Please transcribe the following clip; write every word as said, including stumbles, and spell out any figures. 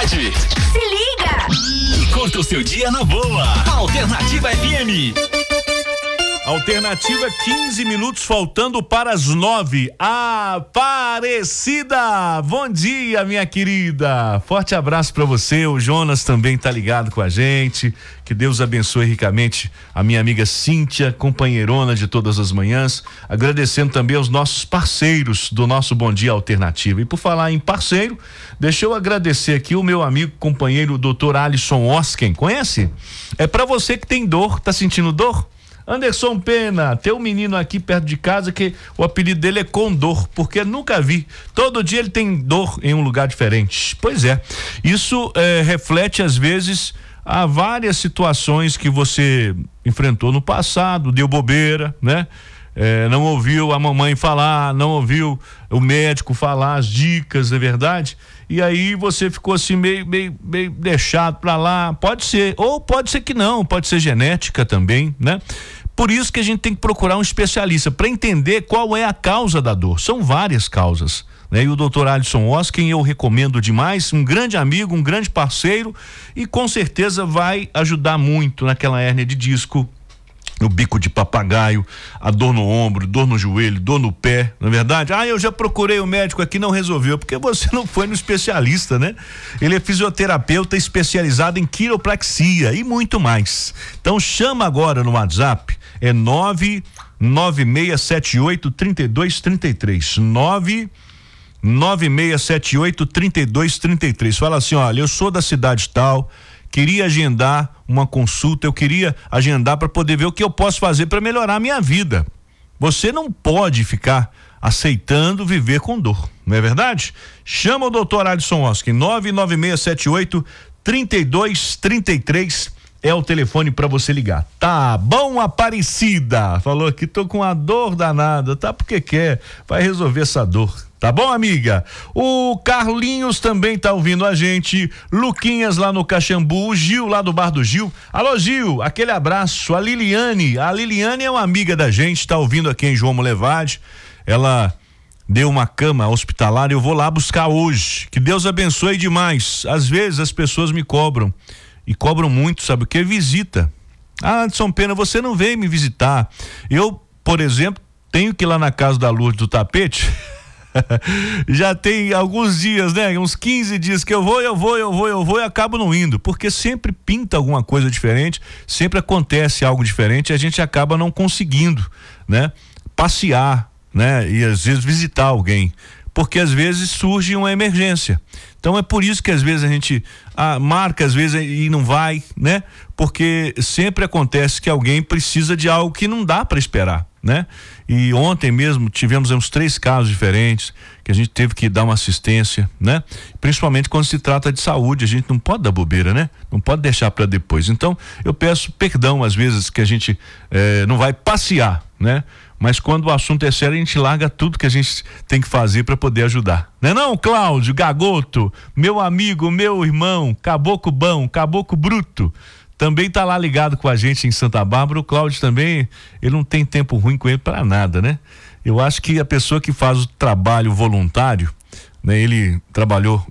cidade. Se liga! E curta o seu dia na boa. Alternativa F M. Alternativa, quinze minutos faltando para as nove. Aparecida! Bom dia, minha querida. Forte abraço para você. O Jonas também tá ligado com a gente. Que Deus abençoe ricamente a minha amiga Cíntia, companheirona de todas as manhãs. Agradecendo também aos nossos parceiros do nosso Bom Dia Alternativa. E por falar em parceiro, deixa eu agradecer aqui o meu amigo, companheiro, doutor Alisson Osken. Conhece? É para você que tem dor, tá sentindo dor? Anderson Pena, tem um menino aqui perto de casa que o apelido dele é Condor, porque nunca vi. Todo dia ele tem dor em um lugar diferente. Pois é, isso é, reflete às vezes a várias situações que você enfrentou no passado, deu bobeira, né? É, não ouviu a mamãe falar, não ouviu o médico falar as dicas, não é verdade? E aí você ficou assim meio, meio, meio deixado pra lá. Pode ser, ou pode ser que não, pode ser genética também, né? Por isso que a gente tem que procurar um especialista para entender qual é a causa da dor. São várias causas, né? E o doutor Alisson Osken eu recomendo demais, um grande amigo, um grande parceiro e com certeza vai ajudar muito naquela hérnia de disco, no bico de papagaio, a dor no ombro, dor no joelho, dor no pé, não é verdade? Ah, eu já procurei o médico aqui, não resolveu, porque você não foi no especialista, né? Ele é fisioterapeuta especializado em quiropraxia e muito mais. Então chama agora no WhatsApp, é nove nove seis sete oito, três dois três três, nove nove seis sete oito, três dois três três. Fala assim, olha, eu sou da cidade tal, queria agendar uma consulta, eu queria agendar para poder ver o que eu posso fazer para melhorar a minha vida. Você não pode ficar aceitando viver com dor, não é verdade? Chama o doutor Alisson Osken, nove nove seis sete oito, três dois três três é o telefone para você ligar. Tá bom, Aparecida? Falou aqui, tô com uma dor danada, tá? Porque quer, vai resolver essa dor. Tá bom, amiga? O Carlinhos também tá ouvindo a gente, Luquinhas lá no Caxambu, o Gil lá do Bar do Gil. Alô, Gil, aquele abraço. A Liliane, a Liliane é uma amiga da gente, tá ouvindo aqui em João Molevade. Ela deu uma cama hospitalar, eu vou lá buscar hoje. Que Deus abençoe demais. Às vezes as pessoas me cobram, e cobram muito, sabe o que? Visita. Ah, Anderson Pena, você não veio me visitar. Eu, por exemplo, tenho que ir lá na casa da Lourdes do Tapete. Já tem alguns dias, né? Uns quinze dias que eu vou, eu vou, eu vou, eu vou e acabo não indo, porque sempre pinta alguma coisa diferente, sempre acontece algo diferente e a gente acaba não conseguindo, né? Passear, né? E às vezes visitar alguém, porque às vezes surge uma emergência. Então é por isso que às vezes a gente ah, marca às vezes e não vai, né? Porque sempre acontece que alguém precisa de algo que não dá para esperar, né? E ontem mesmo tivemos uns três casos diferentes que a gente teve que dar uma assistência, né? Principalmente quando se trata de saúde, a gente não pode dar bobeira, né? Não pode deixar para depois. Então eu peço perdão às vezes que a gente eh, não vai passear, né? Mas quando o assunto é sério, a gente larga tudo que a gente tem que fazer para poder ajudar. Não é não, Cláudio Gagoto, meu amigo, meu irmão, caboclo bom, caboclo bruto, também tá lá ligado com a gente em Santa Bárbara. O Cláudio também, ele não tem tempo ruim com ele para nada, né? Eu acho que a pessoa que faz o trabalho voluntário, né? Ele trabalhou